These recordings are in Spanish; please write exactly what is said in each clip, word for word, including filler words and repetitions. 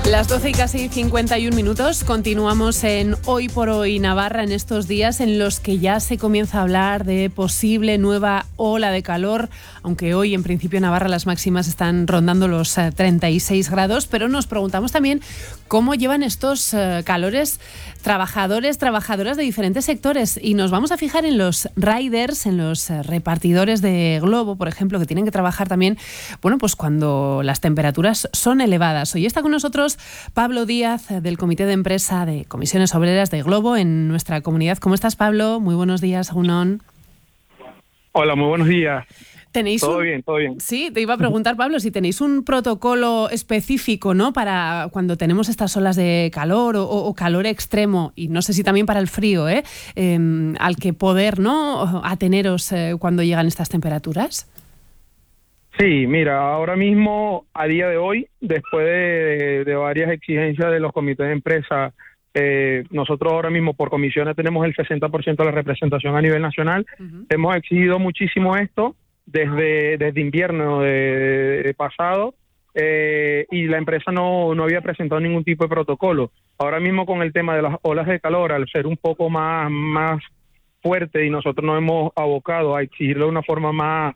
Las doce y casi cincuenta y un minutos, continuamos en Hoy por Hoy Navarra, en estos días en los que ya se comienza a hablar de posible nueva ola de calor, aunque hoy en principio en Navarra las máximas están rondando los treinta y seis grados, pero nos preguntamos también cómo llevan estos uh, calores trabajadores, trabajadoras de diferentes sectores, y nos vamos a fijar en los riders, en los uh, repartidores de Globo, por ejemplo, que tienen que trabajar también, bueno, pues cuando las temperaturas son elevadas. Hoy está con nosotros Pablo Díaz, del Comité de Empresa de Comisiones Obreras de Globo en nuestra comunidad. ¿Cómo estás, Pablo? Muy buenos días, Gunón. Hola, muy buenos días. ¿Tenéis todo un... bien, todo bien. Sí, te iba a preguntar, Pablo, si tenéis un protocolo específico, ¿no?, para cuando tenemos estas olas de calor o, o calor extremo, y no sé si también para el frío, ¿eh? eh al que poder, ¿no?, ateneros eh, cuando llegan estas temperaturas. Sí, mira, ahora mismo, a día de hoy, después de, de varias exigencias de los comités de empresa, eh, nosotros ahora mismo por comisiones tenemos el sesenta por ciento de la representación a nivel nacional. Uh-huh. Hemos exigido muchísimo esto desde, desde invierno de, de pasado eh, y la empresa no, no había presentado ningún tipo de protocolo. Ahora mismo con el tema de las olas de calor, al ser un poco más, más fuerte, y nosotros nos hemos abocado a exigirlo de una forma más...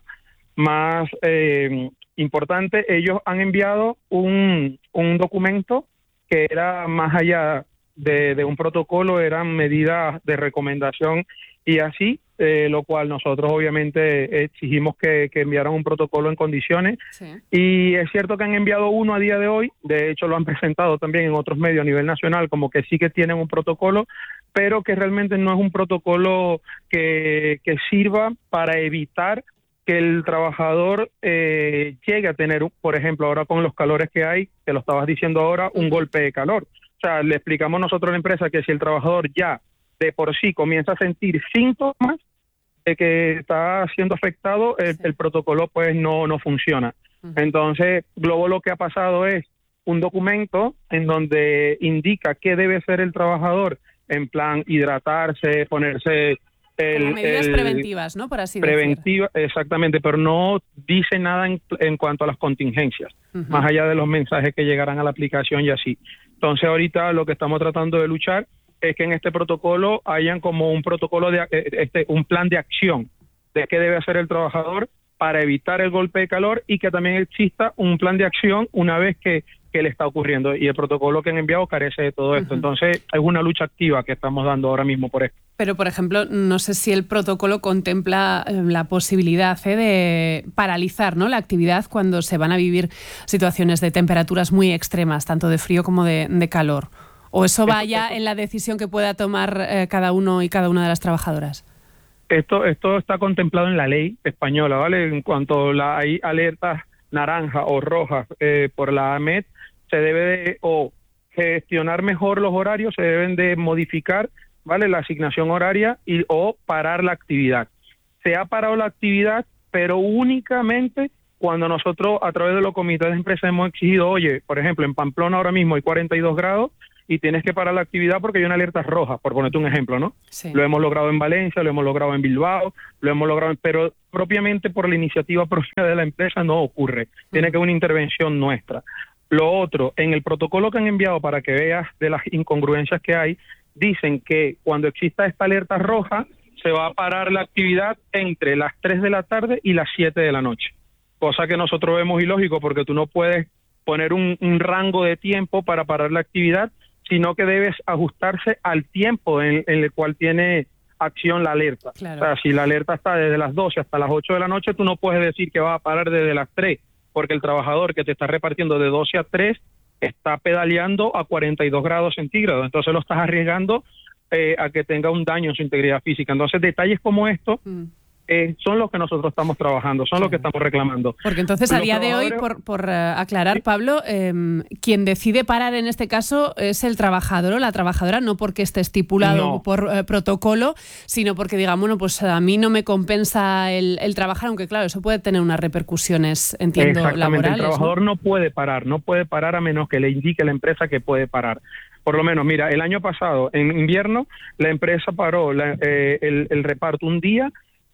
más eh, importante, ellos han enviado un, un documento que era más allá de, de un protocolo, eran medidas de recomendación y así, eh, lo cual nosotros obviamente exigimos que, que enviaran un protocolo en condiciones. Sí. Y es cierto que han enviado uno a día de hoy, de hecho lo han presentado también en otros medios a nivel nacional, como que sí que tienen un protocolo, pero que realmente no es un protocolo que, que sirva para evitar que el trabajador eh, llegue a tener, por ejemplo, ahora con los calores que hay, que lo estabas diciendo ahora, un golpe de calor. O sea, le explicamos nosotros a la empresa que si el trabajador ya de por sí comienza a sentir síntomas de que está siendo afectado, el, sí. el protocolo pues no, no funciona. Uh-huh. Entonces, Globo lo que ha pasado es un documento en donde indica qué debe hacer el trabajador, en plan hidratarse, ponerse... El, Como medidas el, preventivas, ¿no? Por así preventiva, decir. Exactamente, pero no dice nada en, en cuanto a las contingencias, uh-huh. más allá de los mensajes que llegarán a la aplicación y así. Entonces ahorita lo que estamos tratando de luchar es que en este protocolo hayan como un protocolo, de este un plan de acción de qué debe hacer el trabajador para evitar el golpe de calor, y que también exista un plan de acción una vez que, que le está ocurriendo, y el protocolo que han enviado carece de todo esto. Uh-huh. Entonces es una lucha activa que estamos dando ahora mismo por esto. Pero, por ejemplo, no sé si el protocolo contempla la posibilidad ¿eh? de paralizar, ¿no?, la actividad cuando se van a vivir situaciones de temperaturas muy extremas, tanto de frío como de, de calor. ¿O eso va ya en la decisión que pueda tomar eh, cada uno y cada una de las trabajadoras? Esto esto está contemplado en la ley española, ¿vale? En cuanto la, hay alertas naranjas o rojas eh, por la A M E T, se debe de o gestionar mejor los horarios, se deben de modificar, ¿vale?, la asignación horaria y o parar la actividad. Se ha parado la actividad, pero únicamente cuando nosotros a través de los comités de empresa hemos exigido, oye, por ejemplo, en Pamplona ahora mismo hay cuarenta y dos grados y tienes que parar la actividad porque hay una alerta roja, por ponerte un ejemplo, ¿no? Sí. Lo hemos logrado en Valencia, lo hemos logrado en Bilbao, lo hemos logrado, en, pero propiamente por la iniciativa propia de la empresa no ocurre. Tiene que haber una intervención nuestra. Lo otro, en el protocolo que han enviado para que veas de las incongruencias que hay, dicen que cuando exista esta alerta roja se va a parar la actividad entre las tres de la tarde y las siete de la noche, cosa que nosotros vemos ilógico porque tú no puedes poner un, un rango de tiempo para parar la actividad, sino que debes ajustarse al tiempo en, en el cual tiene acción la alerta. Claro. O sea, si la alerta está desde las doce hasta las ocho de la noche, tú no puedes decir que va a parar desde las tres, porque el trabajador que te está repartiendo de doce a tres está pedaleando a cuarenta y dos grados centígrados, entonces lo estás arriesgando eh, a que tenga un daño en su integridad física. Entonces detalles como esto mm. eh, son los que nosotros estamos trabajando, son sí. los que estamos reclamando. Porque entonces a día de hoy, por, por uh, aclarar, ¿sí? Pablo, eh, quien decide parar en este caso es el trabajador o la trabajadora, no porque esté estipulado no. por uh, protocolo, sino porque diga, bueno, pues a mí no me compensa el, el trabajar, aunque claro, eso puede tener unas repercusiones, entiendo, Exactamente. laborales. El trabajador ¿no? no puede parar, no puede parar a menos que le indique la empresa que puede parar. Por lo menos, mira, el año pasado, en invierno, la empresa paró la, eh, el, el reparto un día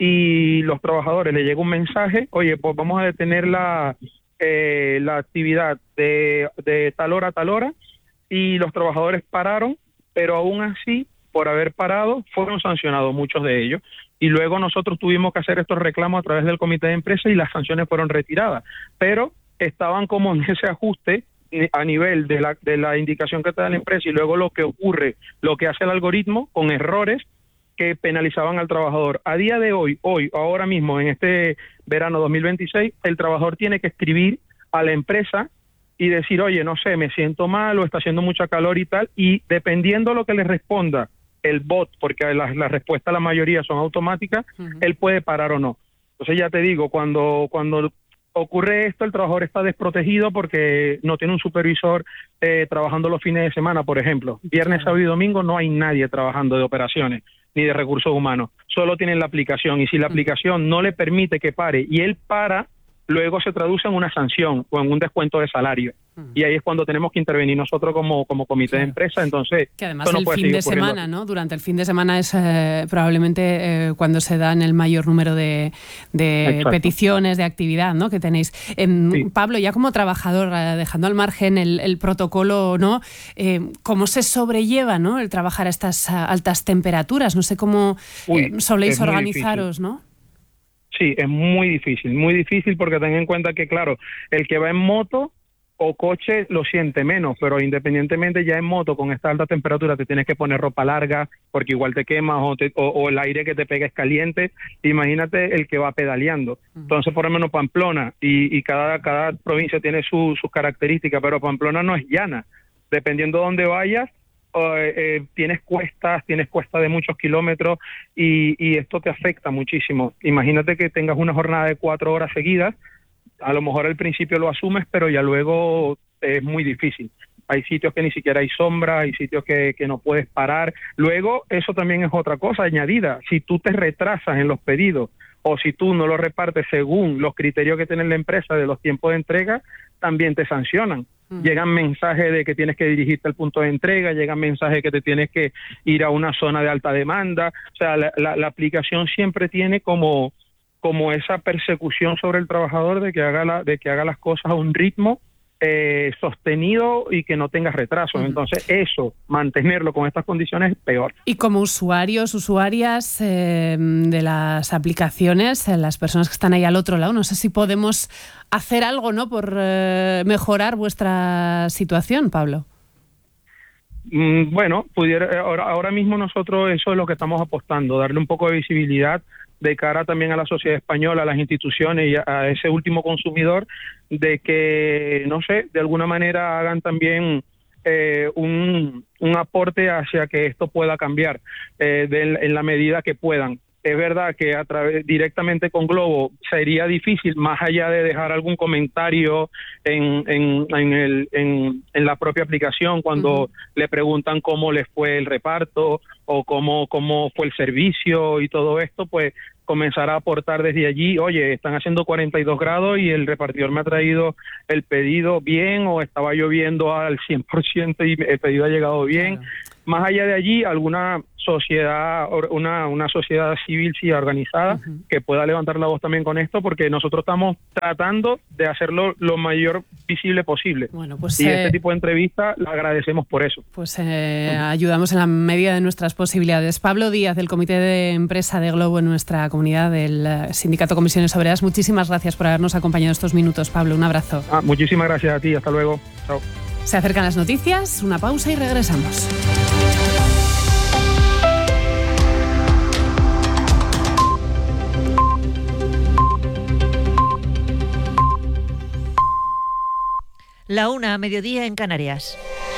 y los trabajadores le llegó un mensaje, oye, pues vamos a detener la, eh, la actividad de, de tal hora a tal hora, y los trabajadores pararon, pero aún así, por haber parado, fueron sancionados muchos de ellos. Y luego nosotros tuvimos que hacer estos reclamos a través del comité de empresa y las sanciones fueron retiradas. Pero estaban como en ese ajuste a nivel de la, de la indicación que te da la empresa y luego lo que ocurre, lo que hace el algoritmo con errores que penalizaban al trabajador. A día de hoy, hoy, ahora mismo, en este verano dos mil veintiséis, el trabajador tiene que escribir a la empresa y decir, oye, no sé, me siento mal o está haciendo mucha calor y tal, y dependiendo de lo que le responda el bot, porque las la respuestas la mayoría son automáticas, uh-huh. él puede parar o no. Entonces ya te digo, cuando cuando ocurre esto, el trabajador está desprotegido porque no tiene un supervisor eh, trabajando los fines de semana, por ejemplo. Viernes, sábado y domingo no hay nadie trabajando de operaciones ni de recursos humanos, solo tienen la aplicación, y si la uh-huh. aplicación no le permite que pare y él para, luego se traduce en una sanción o en un descuento de salario. Uh-huh. Y ahí es cuando tenemos que intervenir nosotros como, como comité claro. de empresa. Entonces, que además no el fin de semana, ¿no? Durante el fin de semana es eh, probablemente eh, cuando se dan el mayor número de, de peticiones, de actividad, ¿no? que tenéis. Eh, sí. Pablo, ya como trabajador, eh, dejando al margen el, el protocolo, ¿no? Eh, ¿Cómo se sobrelleva, ¿no? el trabajar a estas altas temperaturas? No sé cómo Uy, eh, soléis organizaros, ¿no? Sí, es muy difícil, muy difícil porque ten en cuenta que, claro, el que va en moto o coche lo siente menos, pero independientemente ya en moto con esta alta temperatura te tienes que poner ropa larga porque igual te quemas o, te, o, o el aire que te pega es caliente. Imagínate el que va pedaleando. Uh-huh. Entonces, por lo menos Pamplona, y, y cada, cada provincia tiene su, sus características, pero Pamplona no es llana. Dependiendo de dónde vayas, Eh, eh, tienes cuestas, tienes cuestas de muchos kilómetros y, y esto te afecta muchísimo. Imagínate que tengas una jornada de cuatro horas seguidas, a lo mejor al principio lo asumes, pero ya luego es muy difícil. Hay sitios que ni siquiera hay sombra, hay sitios que, que no puedes parar. Luego, eso también es otra cosa añadida. Si tú te retrasas en los pedidos o si tú no los repartes según los criterios que tiene la empresa de los tiempos de entrega, también te sancionan. Uh-huh. Llegan mensajes de que tienes que dirigirte al punto de entrega, llegan mensajes de que te tienes que ir a una zona de alta demanda. O sea, la, la, la aplicación siempre tiene como, como esa persecución sobre el trabajador de que haga, la, de que haga las cosas a un ritmo Eh, sostenido y que no tengas retrasos. Uh-huh. Entonces eso, mantenerlo con estas condiciones es peor. Y como usuarios, usuarias eh, de las aplicaciones, eh, las personas que están ahí al otro lado, no sé si podemos hacer algo, ¿no? por eh, mejorar vuestra situación, Pablo. Mm, bueno, pudiera, ahora, ahora mismo nosotros eso es lo que estamos apostando, darle un poco de visibilidad de cara también a la sociedad española, a las instituciones y a, a ese último consumidor, de que, no sé, de alguna manera hagan también eh, un, un aporte hacia que esto pueda cambiar eh, de, en la medida que puedan. Es verdad que a través directamente con Glovo sería difícil, más allá de dejar algún comentario en, en, en, el, en, en la propia aplicación cuando uh-huh. le preguntan cómo les fue el reparto o cómo, cómo fue el servicio y todo esto, pues comenzar a aportar desde allí, oye, están haciendo cuarenta y dos grados y el repartidor me ha traído el pedido bien, o estaba lloviendo al cien por ciento y el pedido ha llegado bien. Claro. Más allá de allí, alguna sociedad, una, una sociedad civil sí organizada uh-huh. que pueda levantar la voz también con esto, porque nosotros estamos tratando de hacerlo lo mayor visible posible. Bueno, pues, y eh, este tipo de entrevistas la agradecemos por eso. Pues eh, uh-huh. ayudamos en la medida de nuestras posibilidades. Pablo Díaz, del Comité de Empresa de Glovo en nuestra comunidad, del Sindicato Comisiones Obreras, muchísimas gracias por habernos acompañado estos minutos. Pablo, un abrazo. Ah, muchísimas gracias a ti, hasta luego. Chao. Se acercan las noticias, una pausa y regresamos. La una, mediodía en Canarias.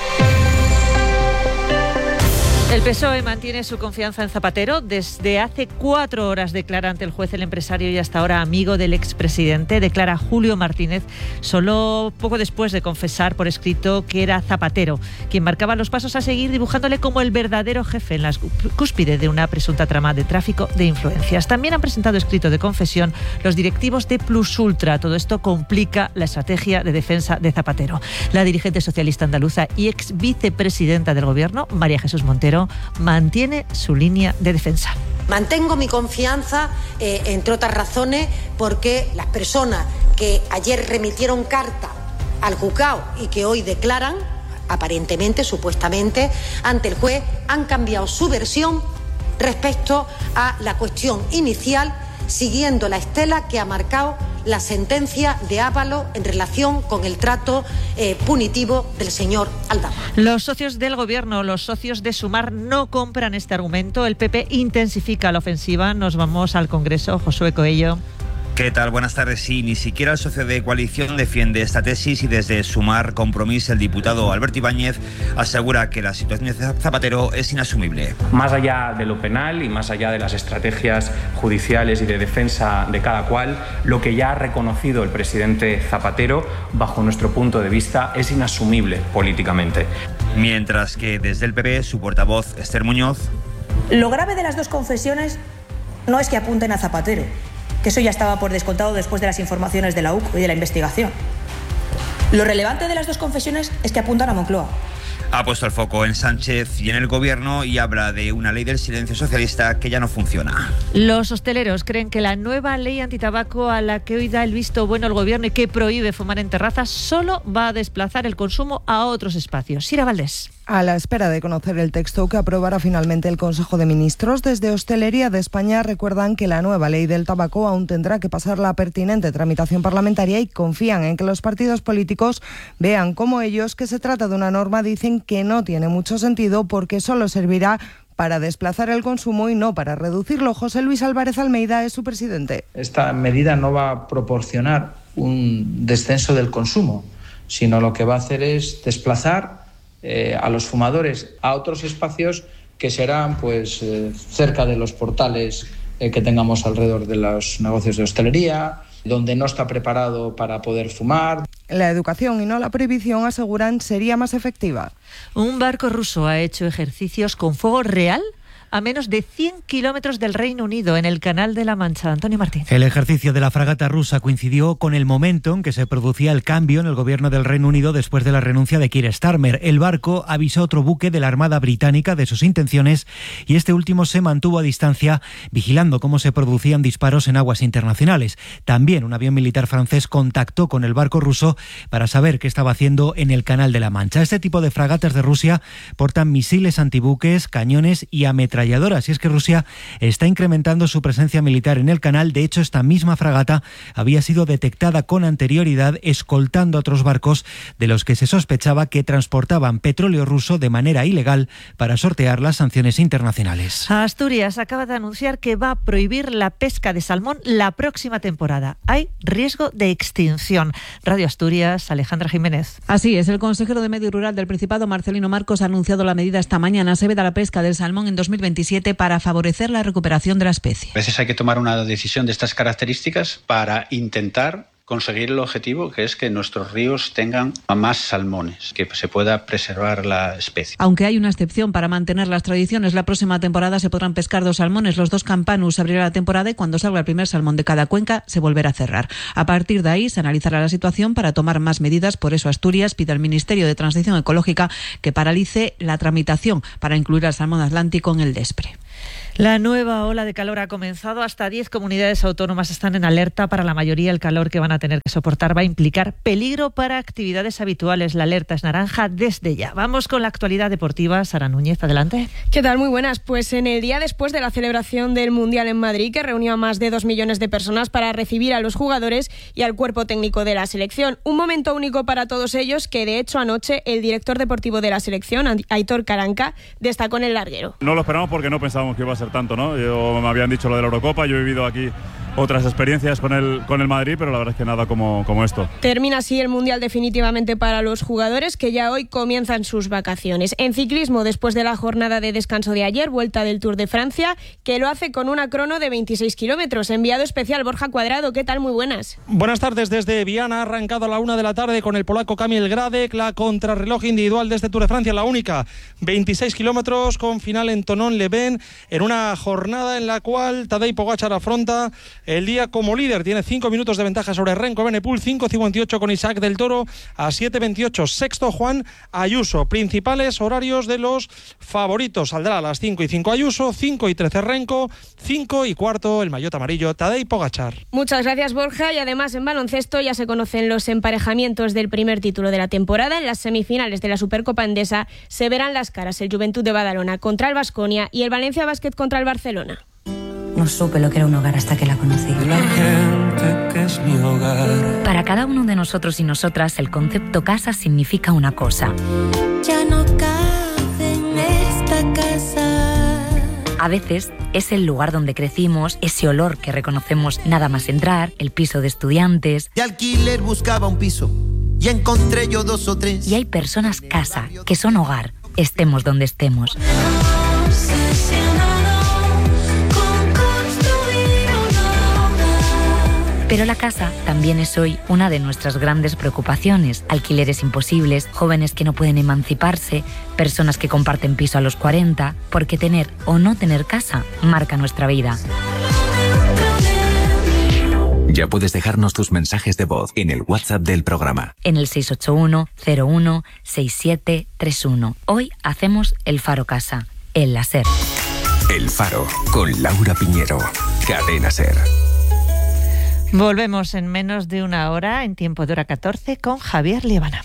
El P S O E mantiene su confianza en Zapatero. Desde hace cuatro horas declara ante el juez el empresario y hasta ahora amigo del expresidente. Declara Julio Martínez, solo poco después de confesar por escrito que era Zapatero quien marcaba los pasos a seguir, dibujándole como el verdadero jefe en la cúspide de una presunta trama de tráfico de influencias. También han presentado escrito de confesión los directivos de Plus Ultra. Todo esto complica la estrategia de defensa de Zapatero. La dirigente socialista andaluza y ex vicepresidenta del Gobierno, María Jesús Montero, mantiene su línea de defensa. Mantengo mi confianza, eh, entre otras razones, porque las personas que ayer remitieron carta al juzgado y que hoy declaran aparentemente, supuestamente, ante el juez, han cambiado su versión respecto a la cuestión inicial, siguiendo la estela que ha marcado la sentencia de Ábalos en relación con el trato eh, punitivo del señor Aldama. Los socios del Gobierno, los socios de Sumar, no compran este argumento. El P P intensifica la ofensiva. Nos vamos al Congreso. Josué Coello. ¿Qué tal? Buenas tardes. Sí, ni siquiera el socio de coalición defiende esta tesis y desde Sumar Compromís el diputado Alberto Ibáñez asegura que la situación de Zapatero es inasumible. Más allá de lo penal y más allá de las estrategias judiciales y de defensa de cada cual, lo que ya ha reconocido el presidente Zapatero, bajo nuestro punto de vista, es inasumible políticamente. Mientras que desde el P P, su portavoz Esther Muñoz. Lo grave de las dos confesiones no es que apunten a Zapatero, que eso ya estaba por descontado después de las informaciones de la U C y de la investigación. Lo relevante de las dos confesiones es que apuntan a Moncloa. Ha puesto el foco en Sánchez y en el Gobierno y habla de una ley del silencio socialista que ya no funciona. Los hosteleros creen que la nueva ley antitabaco a la que hoy da el visto bueno el Gobierno y que prohíbe fumar en terrazas solo va a desplazar el consumo a otros espacios. Sira Valdés. A la espera de conocer el texto que aprobará finalmente el Consejo de Ministros, desde Hostelería de España recuerdan que la nueva ley del tabaco aún tendrá que pasar la pertinente tramitación parlamentaria y confían en que los partidos políticos vean como ellos que se trata de una norma, dicen que no tiene mucho sentido porque solo servirá para desplazar el consumo y no para reducirlo. José Luis Álvarez Almeida es su presidente. Esta medida no va a proporcionar un descenso del consumo, sino lo que va a hacer es desplazar Eh, a los fumadores a otros espacios que serán pues eh, cerca de los portales eh, que tengamos alrededor de los negocios de hostelería, donde no está preparado para poder fumar. La educación y no la prohibición, aseguran, sería más efectiva. Un barco ruso ha hecho ejercicios con fuego real a menos de cien kilómetros del Reino Unido, en el Canal de la Mancha. Antonio Martín. El ejercicio de la fragata rusa coincidió con el momento en que se producía el cambio en el gobierno del Reino Unido después de la renuncia de Keir Starmer. El barco avisó a otro buque de la Armada Británica de sus intenciones y este último se mantuvo a distancia vigilando cómo se producían disparos en aguas internacionales. También un avión militar francés contactó con el barco ruso para saber qué estaba haciendo en el Canal de la Mancha. Este tipo de fragatas de Rusia portan misiles antibuques, cañones y ametralladoras. Y es que Rusia está incrementando su presencia militar en el canal. De hecho, esta misma fragata había sido detectada con anterioridad escoltando a otros barcos de los que se sospechaba que transportaban petróleo ruso de manera ilegal para sortear las sanciones internacionales. Asturias acaba de anunciar que va a prohibir la pesca de salmón la próxima temporada. Hay riesgo de extinción. Radio Asturias, Alejandra Jiménez. Así es, el consejero de Medio Rural del Principado, Marcelino Marcos, ha anunciado la medida esta mañana. Se veda la pesca del salmón en dos mil veintisiete para favorecer la recuperación de la especie. A veces hay que tomar una decisión de estas características para intentar conseguir el objetivo, que es que nuestros ríos tengan más salmones, que se pueda preservar la especie. Aunque hay una excepción para mantener las tradiciones, la próxima temporada se podrán pescar dos salmones, los dos campanus. Se abrirá la temporada y cuando salga el primer salmón de cada cuenca se volverá a cerrar. A partir de ahí se analizará la situación para tomar más medidas. Por eso Asturias pide al Ministerio de Transición Ecológica que paralice la tramitación para incluir al salmón atlántico en el DESPRE. La nueva ola de calor ha comenzado. Hasta diez comunidades autónomas están en alerta. Para la mayoría, el calor que van a tener que soportar va a implicar peligro para actividades habituales. La alerta es naranja desde ya. Vamos con la actualidad deportiva. Sara Núñez, adelante. ¿Qué tal? Muy buenas. Pues en el día después de la celebración del Mundial en Madrid, que reunió a más de dos millones de personas para recibir a los jugadores y al cuerpo técnico de la selección. Un momento único para todos ellos que, de hecho, anoche el director deportivo de la selección, Aitor Caranca, destacó en el larguero. No lo esperamos porque no pensábamos que iba a ser tanto, ¿no? Yo, me habían dicho lo de la Eurocopa, yo he vivido aquí otras experiencias con el, con el Madrid, pero la verdad es que nada como, como esto. Termina así el Mundial definitivamente para los jugadores, que ya hoy comienzan sus vacaciones. En ciclismo, después de la jornada de descanso de ayer, vuelta del Tour de Francia, que lo hace con una crono de veintiséis kilómetros. Enviado especial Borja Cuadrado, ¿qué tal? Muy buenas. Buenas tardes desde Viana, ha arrancado a la una de la tarde con el polaco Kamil Gradek, la contrarreloj individual de este Tour de Francia, la única, veintiséis kilómetros con final en Thonon-les-Bains, en una jornada en la cual Tadej Pogačar afronta el día como líder. Tiene cinco minutos de ventaja sobre Renko Benepul, cinco cincuenta y ocho con Isaac del Toro a siete veintiocho. Sexto Juan Ayuso. Principales horarios de los favoritos. Saldrá a las cinco y cinco Ayuso, cinco y trece Renko, cinco y cuarto el maillot amarillo Tadej Pogačar. Muchas gracias, Borja. Y además en baloncesto ya se conocen los emparejamientos del primer título de la temporada. En las semifinales de la Supercopa Endesa se verán las caras el Juventud de Badalona contra el Baskonia y el Valencia Basket contra el Barcelona. No supe lo que era un hogar hasta que la conocí. La gente que es mi hogar. Para cada uno de nosotros y nosotras, el concepto casa significa una cosa. Ya no cabe en esta casa. A veces es el lugar donde crecimos, ese olor que reconocemos nada más entrar, el piso de estudiantes. De alquiler buscaba un piso y encontré yo dos o tres. Y hay personas casa, que son hogar, estemos donde estemos. Pero la casa también es hoy una de nuestras grandes preocupaciones. Alquileres imposibles, jóvenes que no pueden emanciparse, personas que comparten piso a los cuarenta, porque tener o no tener casa marca nuestra vida. Ya puedes dejarnos tus mensajes de voz en el WhatsApp del programa. En el seis ocho uno, cero uno, seis siete tres uno. Hoy hacemos el Faro Casa, el la SER. El Faro, con Laura Piñero. Cadena SER. Volvemos en menos de una hora, en tiempo de hora catorce, con Javier Liebana.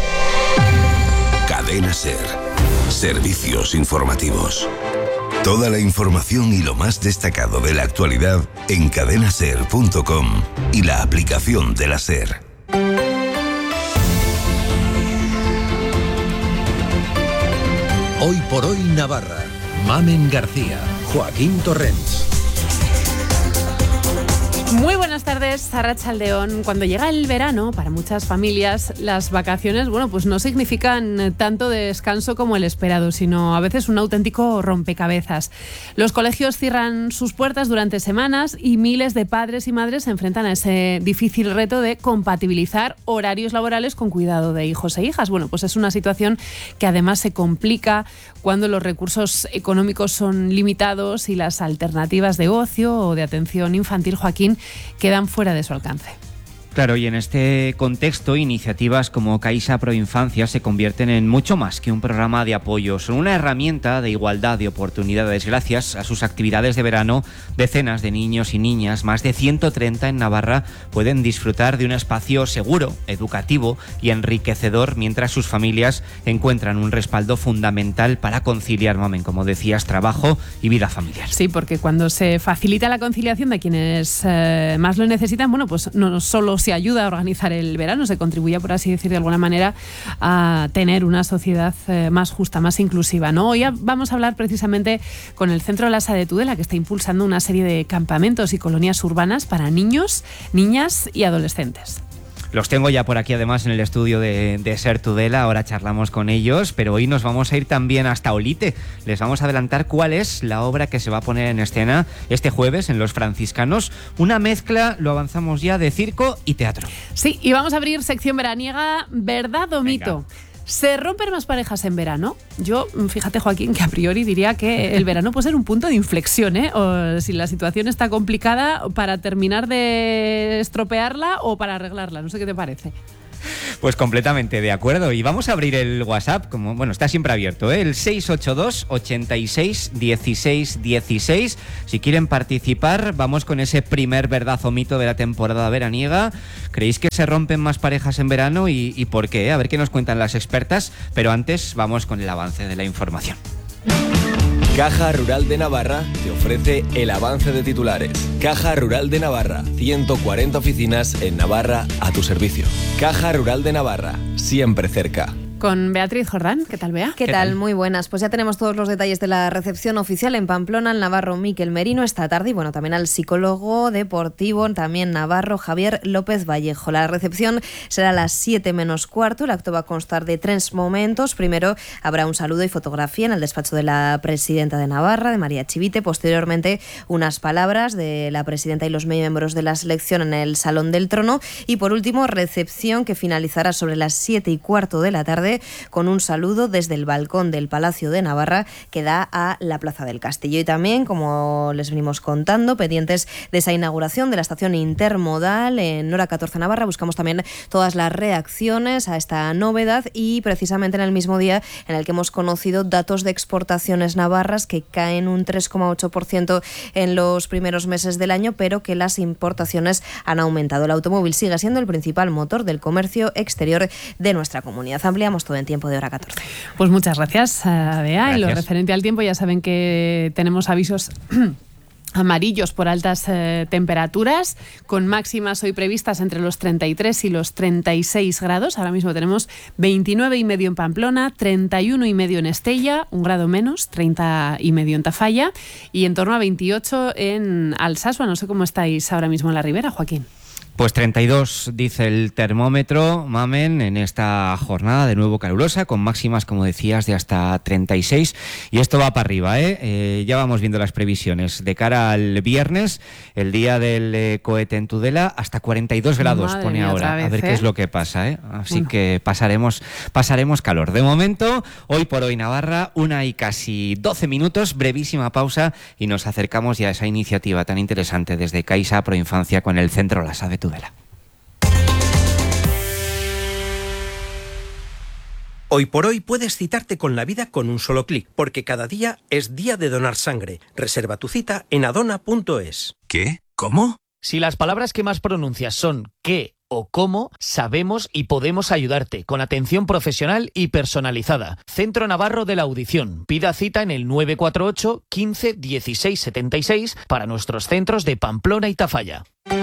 Cadena SER. Servicios informativos. Toda la información y lo más destacado de la actualidad en cadena ser punto com y la aplicación de la SER. Hoy por hoy Navarra. Mamen García, Joaquín Torrents. Muy buenas tardes, Arratsaldeon. Cuando llega el verano, para muchas familias, las vacaciones, bueno, pues no significan tanto descanso como el esperado, sino a veces un auténtico rompecabezas. Los colegios cierran sus puertas durante semanas y miles de padres y madres se enfrentan a ese difícil reto de compatibilizar horarios laborales con cuidado de hijos e hijas. Bueno, pues es una situación que además se complica cuando los recursos económicos son limitados y las alternativas de ocio o de atención infantil, Joaquín, quedan fuera de su alcance. Claro, y en este contexto, iniciativas como Caixa Pro Infancia se convierten en mucho más que un programa de apoyo. Son una herramienta de igualdad de oportunidades. Gracias a sus actividades de verano, decenas de niños y niñas, más de ciento treinta en Navarra, pueden disfrutar de un espacio seguro, educativo y enriquecedor, mientras sus familias encuentran un respaldo fundamental para conciliar, Mamen, como decías, trabajo y vida familiar. Sí, porque cuando se facilita la conciliación de quienes eh, más lo necesitan, bueno, pues no solo se ayuda a organizar el verano, se contribuye, por así decir, de alguna manera a tener una sociedad eh, más justa, más inclusiva, ¿no? Hoy vamos a hablar precisamente con el Centro Lasa de Tudela, que está impulsando una serie de campamentos y colonias urbanas para niños, niñas y adolescentes. Los tengo ya por aquí además en el estudio de, de SER Tudela, ahora charlamos con ellos, pero hoy nos vamos a ir también hasta Olite. Les vamos a adelantar cuál es la obra que se va a poner en escena este jueves en Los Franciscanos. Una mezcla, lo avanzamos ya, de circo y teatro. Sí, y vamos a abrir sección veraniega, ¿verdad o mito? ¿Se rompen más parejas en verano? Yo, fíjate, Joaquín, que a priori diría que el verano puede ser un punto de inflexión, ¿eh? O si la situación está complicada, para terminar de estropearla o para arreglarla. No sé qué te parece. Pues completamente de acuerdo. Y vamos a abrir el WhatsApp, como bueno, está siempre abierto, ¿eh? El seis ocho dos, ochenta y seis, dieciséis dieciséis. Si quieren participar, vamos con ese primer verdad o mito de la temporada veraniega. ¿Creéis que se rompen más parejas en verano y, y por qué? A ver qué nos cuentan las expertas, pero antes vamos con el avance de la información. Caja Rural de Navarra te ofrece el avance de titulares. Caja Rural de Navarra, ciento cuarenta oficinas en Navarra a tu servicio. Caja Rural de Navarra, siempre cerca. Con Beatriz Jordán. ¿Qué tal, Bea? ¿Qué, ¿Qué tal? tal? Muy buenas. Pues ya tenemos todos los detalles de la recepción oficial en Pamplona, el navarro Miquel Merino esta tarde y bueno, también al psicólogo deportivo, también navarro Javier López Vallejo. La recepción será a las siete menos cuarto. El acto va a constar de tres momentos. Primero habrá un saludo y fotografía en el despacho de la presidenta de Navarra, de María Chivite. Posteriormente, unas palabras de la presidenta y los miembros de la selección en el Salón del Trono. Y por último, recepción que finalizará sobre las siete y cuarto de la tarde tarde con un saludo desde el balcón del Palacio de Navarra que da a la Plaza del Castillo. Y también, como les venimos contando, pendientes de esa inauguración de la estación intermodal en hora catorce Navarra, buscamos también todas las reacciones a esta novedad y precisamente en el mismo día en el que hemos conocido datos de exportaciones navarras que caen un tres coma ocho por ciento en los primeros meses del año, pero que las importaciones han aumentado. El automóvil sigue siendo el principal motor del comercio exterior de nuestra comunidad. Ampliamos todo en tiempo de hora catorce. Pues muchas gracias, Bea. Gracias. En lo referente al tiempo, ya saben que tenemos avisos amarillos por altas eh, temperaturas, con máximas hoy previstas entre los treinta y tres y los treinta y seis grados. Ahora mismo tenemos veintinueve y medio en Pamplona, treinta y uno y medio en Estella, un grado menos, treinta y medio en Tafalla y en torno a veintiocho en Alsasua. No sé cómo estáis ahora mismo en la Ribera, Joaquín. Pues treinta y dos dice el termómetro, Mamen, en esta jornada de nuevo calurosa, con máximas, como decías, de hasta treinta y seis. Y esto va para arriba, ¿eh? Eh, ya vamos viendo las previsiones. De cara al viernes, el día del eh, cohete en Tudela, hasta cuarenta y dos grados Madre pone mía, ahora. vez, A ver ¿eh? qué es lo que pasa, ¿eh? Así Bueno. que pasaremos, pasaremos calor. De momento, hoy por hoy Navarra, una y casi doce minutos, brevísima pausa y nos acercamos ya a esa iniciativa tan interesante desde Caixa Proinfancia con el Centro Lasa de Tudela. Hoy por hoy puedes citarte con la vida con un solo clic, porque cada día es día de donar sangre. Reserva tu cita en adona punto es. ¿Qué? ¿Cómo? Si las palabras que más pronuncias son qué o cómo, sabemos y podemos ayudarte con atención profesional y personalizada. Centro Navarro de la Audición. Pida cita en el nueve cuatro ocho, quince, dieciséis setenta y seis para nuestros centros de Pamplona y Tafalla.